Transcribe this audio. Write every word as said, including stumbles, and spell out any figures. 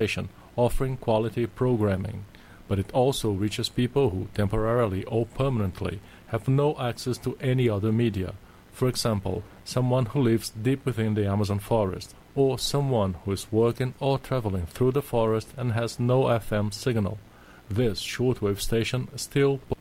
station offering quality programming, but it also reaches people who temporarily or permanently have no access to any other media. For example, someone who lives deep within the Amazon forest, or someone who is working or traveling through the forest and has no F M signal. This shortwave station still